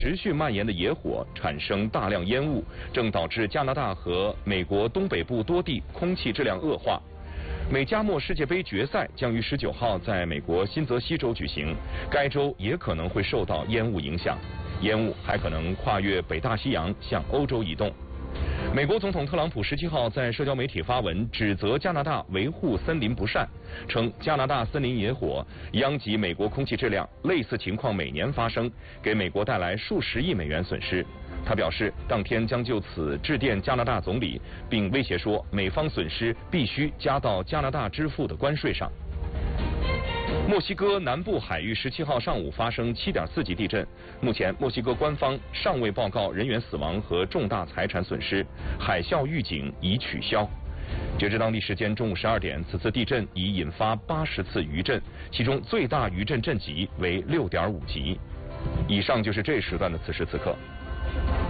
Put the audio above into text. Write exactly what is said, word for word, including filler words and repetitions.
持续蔓延的野火产生大量烟雾，正导致加拿大和美国东北部多地空气质量恶化。美加墨世界杯决赛将于十九号在美国新泽西州举行，该州也可能会受到烟雾影响，烟雾还可能跨越北大西洋向欧洲移动。美国总统特朗普十七号在社交媒体发文，指责加拿大维护森林不善，称加拿大森林野火殃及美国空气质量，类似情况每年发生，给美国带来数十亿美元损失。他表示，当天将就此致电加拿大总理，并威胁说，美方损失必须加到加拿大支付的关税上。墨西哥南部海域十七号上午发生七点四级地震，目前墨西哥官方尚未报告人员死亡和重大财产损失，海啸预警已取消。截至当地时间中午十二点，此次地震已引发八十次余震，其中最大余震震级为六点五级。以上就是这时段的此时此刻。